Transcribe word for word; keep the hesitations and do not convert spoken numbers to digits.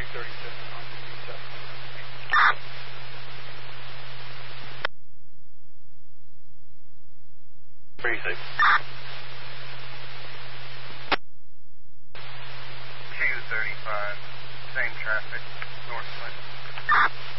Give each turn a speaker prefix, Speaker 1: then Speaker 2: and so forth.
Speaker 1: two thirty-seven on the south.
Speaker 2: Precinct.
Speaker 3: two thirty-five, same traffic, north Clinton.